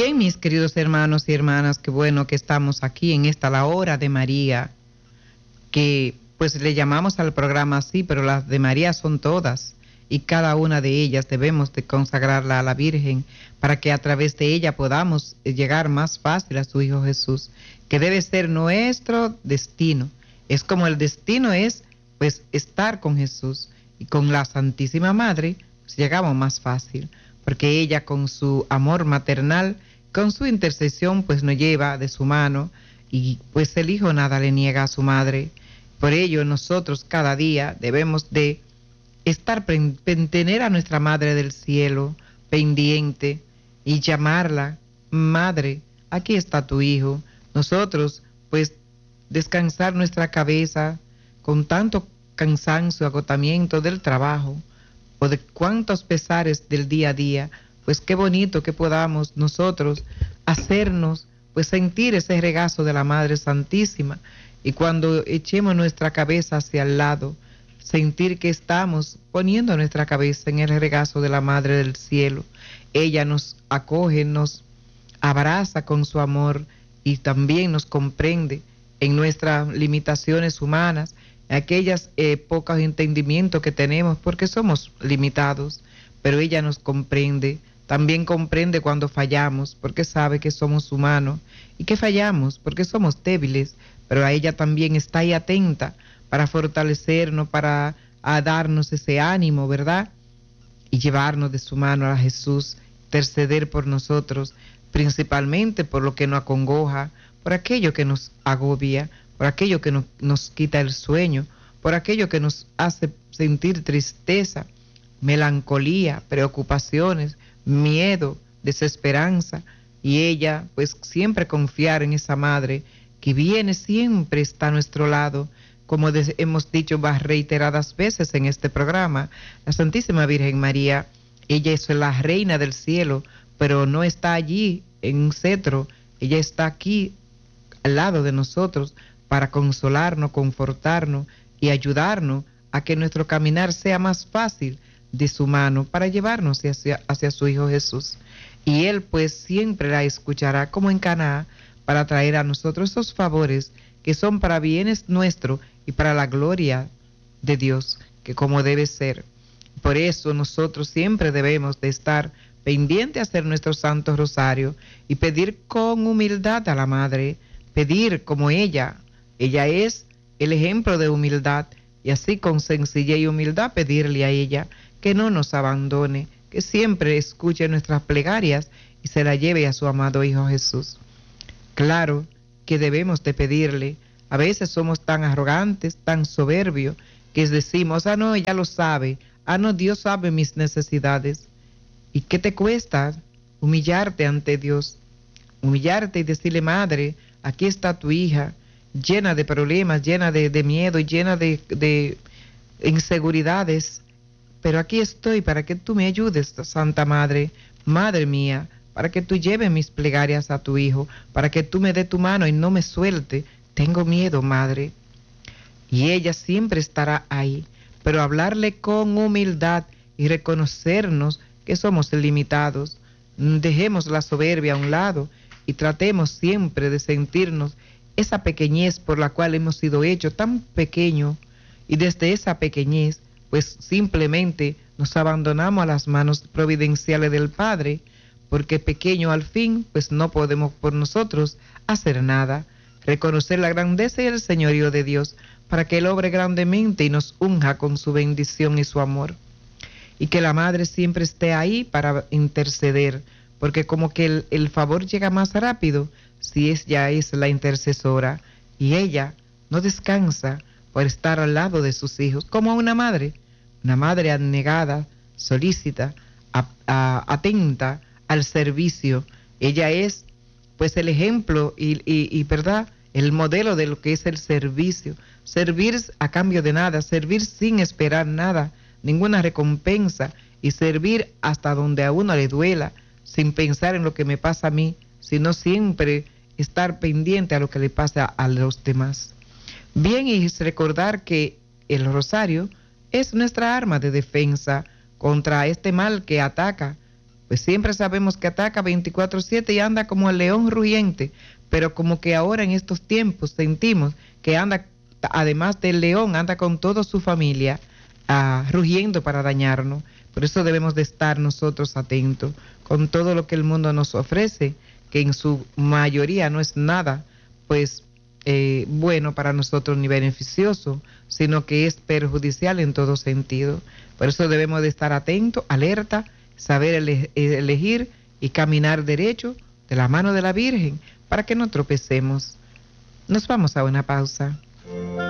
Bien, mis queridos hermanos y hermanas, qué bueno que estamos aquí en esta la hora de María, que pues le llamamos al programa así, pero las de María son todas y cada una de ellas debemos de consagrarla a la Virgen para que a través de ella podamos llegar más fácil a su Hijo Jesús, que debe ser nuestro destino. Es como el destino es pues estar con Jesús, y con la Santísima Madre pues, llegamos más fácil, porque ella con su amor maternal, con su intercesión, pues nos lleva de su mano, y pues el Hijo nada le niega a su madre. Por ello nosotros cada día debemos de tener a nuestra Madre del Cielo pendiente y llamarla, Madre, aquí está tu Hijo. Nosotros pues descansar nuestra cabeza con tanto cansancio, agotamiento del trabajo, o de cuántos pesares del día a día, pues qué bonito que podamos nosotros hacernos, pues sentir ese regazo de la Madre Santísima, y cuando echemos nuestra cabeza hacia el lado, sentir que estamos poniendo nuestra cabeza en el regazo de la Madre del Cielo. Ella nos acoge, nos abraza con su amor y también nos comprende en nuestras limitaciones humanas, aquellas pocos entendimientos que tenemos porque somos limitados, pero ella nos comprende, también comprende cuando fallamos porque sabe que somos humanos y que fallamos porque somos débiles, pero a ella también está ahí atenta para fortalecernos, para darnos ese ánimo, ¿verdad? Y llevarnos de su mano a Jesús, interceder por nosotros, principalmente por lo que nos acongoja, por aquello que nos agobia, por aquello que nos quita el sueño, por aquello que nos hace sentir tristeza, melancolía, preocupaciones, miedo, desesperanza. Y ella, pues siempre confiar en esa Madre que viene, siempre está a nuestro lado, como hemos dicho reiteradas veces en este programa. La Santísima Virgen María, ella es la Reina del Cielo, pero no está allí en un cetro, ella está aquí al lado de nosotros para consolarnos, confortarnos y ayudarnos a que nuestro caminar sea más fácil de su mano para llevarnos hacia su Hijo Jesús. Y Él pues siempre la escuchará como en Caná para traer a nosotros esos favores que son para bienes nuestros y para la gloria de Dios, que como debe ser. Por eso nosotros siempre debemos de estar pendientes a hacer nuestro Santo Rosario y pedir con humildad a la Madre, pedir como ella es el ejemplo de humildad, y así con sencillez y humildad pedirle a ella que no nos abandone, que siempre escuche nuestras plegarias y se la lleve a su amado Hijo Jesús. Claro que debemos de pedirle. A veces somos tan arrogantes, tan soberbios, que decimos, no, ella lo sabe, no, Dios sabe mis necesidades. ¿Y qué te cuesta humillarte ante Dios? Humillarte y decirle, Madre, aquí está tu hija, llena de problemas, llena de miedo y llena de inseguridades, pero aquí estoy para que tú me ayudes, Santa Madre, Madre mía, para que tú lleves mis plegarias a tu Hijo, para que tú me dé tu mano y no me suelte. Tengo miedo, Madre. Y ella siempre estará ahí, pero hablarle con humildad y reconocernos que somos limitados. Dejemos la soberbia a un lado y tratemos siempre de sentirnos esa pequeñez por la cual hemos sido hechos tan pequeños, y desde esa pequeñez pues simplemente nos abandonamos a las manos providenciales del Padre, porque pequeño al fin pues no podemos por nosotros hacer nada. Reconocer la grandeza y el señorío de Dios para que Él obre grandemente y nos unja con su bendición y su amor, y que la Madre siempre esté ahí para interceder, porque como que el favor llega más rápido si ella es la intercesora, y ella no descansa por estar al lado de sus hijos, como una madre abnegada, solícita, atenta al servicio. Ella es pues el ejemplo y verdad, el modelo de lo que es el servicio, servir a cambio de nada, servir sin esperar nada, ninguna recompensa, y servir hasta donde a uno le duela, sin pensar en lo que me pasa a mí, sino siempre estar pendiente a lo que le pasa a los demás. Bien, y recordar que el rosario es nuestra arma de defensa contra este mal que ataca pues siempre sabemos que ataca 24/7 y anda como el león rugiente, pero como que ahora en estos tiempos sentimos que anda, además del león, anda con toda su familia rugiendo para dañarnos. Por eso debemos de estar nosotros atentos con todo lo que el mundo nos ofrece, que en su mayoría no es nada, pues bueno para nosotros ni beneficioso, sino que es perjudicial en todo sentido. Por eso debemos de estar atentos, alerta, saber elegir y caminar derecho de la mano de la Virgen para que no tropecemos. Nos vamos a una pausa.